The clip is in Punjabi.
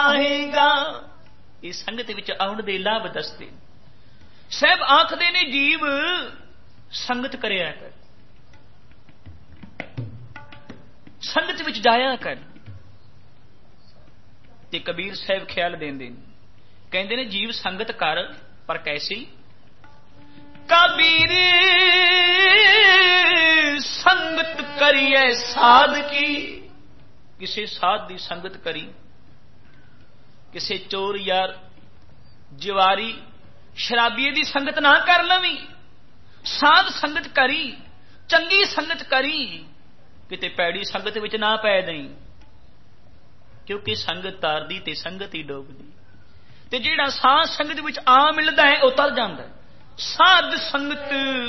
ਆਏਗਾ। ਇਹ ਸੰਗਤ ਵਿੱਚ ਆਉਣ ਦੇ ਲਾਭ ਦੱਸਦੇ। ਸਾਹਿਬ ਆਖਦੇ ਨੇ ਜੀਵ ਸੰਗਤ ਕਰਿਆ ਕਰ, ਸੰਗਤ ਵਿੱਚ ਜਾਇਆ ਕਰ। ਤੇ ਕਬੀਰ ਸਾਹਿਬ ਖਿਆਲ ਦਿੰਦੇ ਨੇ, ਕਹਿੰਦੇ ਨੇ ਜੀਵ ਸੰਗਤ ਕਰ ਪਰ ਕੈਸੀ। ਕਬੀਰ ਸੰਗਤ ਕਰੀਏ ਸਾਧ ਕੀ। ਕਿਸੇ ਸਾਧ ਦੀ ਸੰਗਤ ਕਰੀ, ਕਿਸੇ ਚੋਰ ਯਾਰ ਜਵਾਰੀ ਸ਼ਰਾਬੀਏ ਦੀ ਸੰਗਤ ਨਾ ਕਰ ਲਵੀਂ। ਸਾਧ ਸੰਗਤ ਕਰੀ, ਚੰਗੀ ਸੰਗਤ ਕਰੀ, ਕਿਤੇ ਪੈੜੀ ਸੰਗਤ ਵਿੱਚ ਨਾ ਪੈ ਦਈ। ਕਿਉਂਕਿ ਸੰਗਤ ਤਾਰਦੀ ਤੇ ਸੰਗਤ ਹੀ ਡੋਬਦੀ। ਤੇ ਜਿਹੜਾ ਸਾਧ ਸੰਗਤ ਵਿੱਚ ਆ ਮਿਲਦਾ ਹੈ ਉਹ ਤਰ ਜਾਂਦਾ। ਸਾਧ ਸੰਗਤ